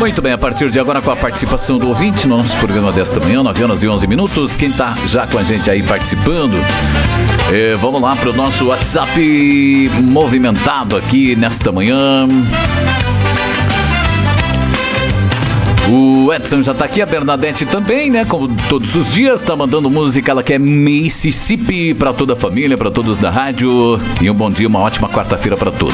Muito bem, a partir de agora com a participação do ouvinte no nosso programa desta manhã, 9h11. Quem tá já com a gente aí participando, vamos lá para o nosso WhatsApp movimentado aqui nesta manhã. O Edson já tá aqui, a Bernadette também, né? Como todos os dias, tá mandando música. Ela quer Mississippi pra toda a família, pra todos da rádio. E um bom dia, uma ótima quarta-feira pra todos.